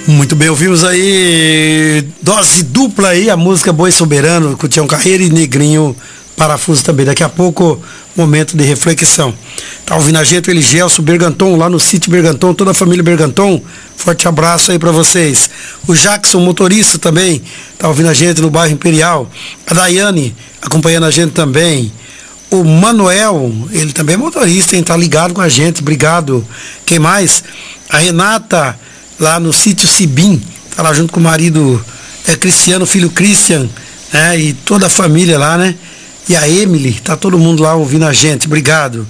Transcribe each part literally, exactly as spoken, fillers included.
Muito bem, ouvimos aí dose dupla aí, a música Boi Soberano, com Tião Carreira e Negrinho Parafuso também. Daqui a pouco, momento de reflexão. Tá ouvindo a gente, o Eligelson Berganton, lá no sítio Berganton, toda a família Berganton. Forte abraço aí pra vocês. O Jackson, motorista também, tá ouvindo a gente no bairro Imperial. A Daiane, acompanhando a gente também. O Manuel, ele também é motorista, hein? Tá ligado com a gente, obrigado. Quem mais? A Renata, lá no sítio Sibim, tá lá junto com o marido é, Cristiano, filho Christian, né? E toda a família lá, né? E a Emily, tá todo mundo lá ouvindo a gente, obrigado.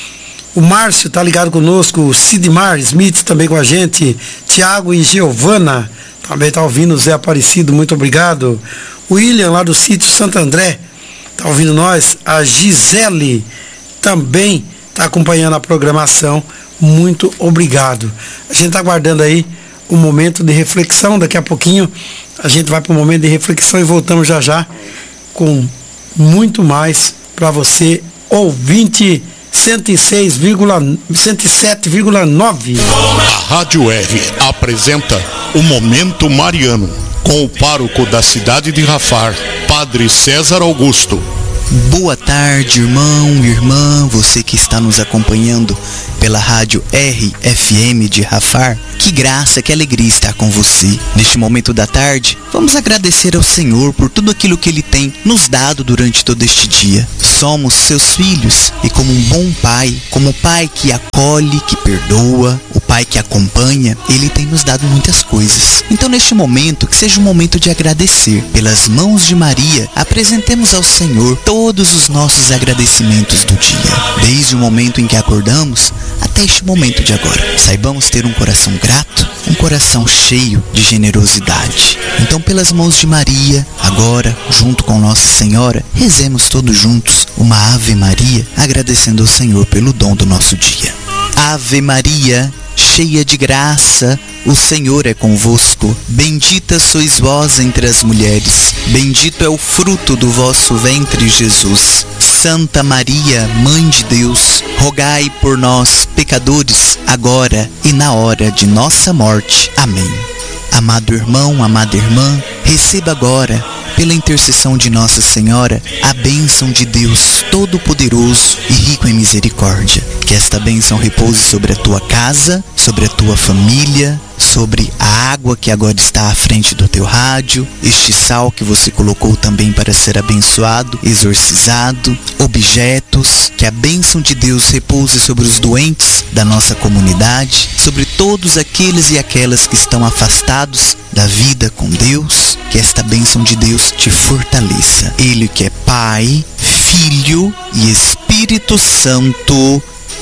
O Márcio tá ligado conosco, o Sidmar Smith também com a gente, Tiago e Giovana também tá ouvindo, o Zé Aparecido, muito obrigado. O William lá do sítio Santo André, tá ouvindo nós. A Gisele também tá acompanhando a programação, muito obrigado. A gente tá aguardando aí o momento de reflexão, daqui a pouquinho a gente vai para o momento de reflexão e voltamos já já com muito mais para você, ouvinte cento e seis vírgula cento e sete vírgula nove. A Rádio R apresenta o Momento Mariano, com o pároco da cidade de Rafar, Padre César Augusto. Boa tarde, irmão e irmã, você que está nos acompanhando pela rádio R F M de Rafar. Que graça, que alegria estar com você. Neste momento da tarde, vamos agradecer ao Senhor por tudo aquilo que Ele tem nos dado durante todo este dia. Somos seus filhos e como um bom pai, como o pai que acolhe, que perdoa, o pai que acompanha, Ele tem nos dado muitas coisas. Então neste momento, que seja um momento de agradecer. Pelas mãos de Maria, apresentemos ao Senhor todos os nossos agradecimentos do dia, desde o momento em que acordamos até este momento de agora. Saibamos ter um coração grato, um coração cheio de generosidade. Então, pelas mãos de Maria, agora, junto com Nossa Senhora, rezemos todos juntos uma Ave Maria, agradecendo ao Senhor pelo dom do nosso dia. Ave Maria, cheia de graça, o Senhor é convosco. Bendita sois vós entre as mulheres, bendito é o fruto do vosso ventre, Jesus. Santa Maria, Mãe de Deus, rogai por nós, pecadores, agora e na hora de nossa morte. Amém. Amado irmão, amada irmã, receba agora, pela intercessão de Nossa Senhora, a bênção de Deus Todo-Poderoso e rico em misericórdia. Que esta bênção repouse sobre a tua casa, sobre a tua família, sobre a água que agora está à frente do teu rádio, este sal que você colocou também para ser abençoado, exorcizado, objetos, que a bênção de Deus repouse sobre os doentes da nossa comunidade, sobre todos aqueles e aquelas que estão afastados da vida com Deus, que esta bênção de Deus te fortaleça. Ele que é Pai, Filho e Espírito Santo.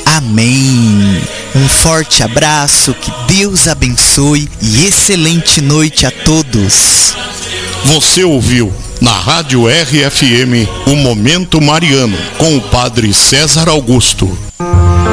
Amém. Um forte abraço, que Deus abençoe e excelente noite a todos. Você ouviu na Rádio R F M o Momento Mariano com o Padre César Augusto.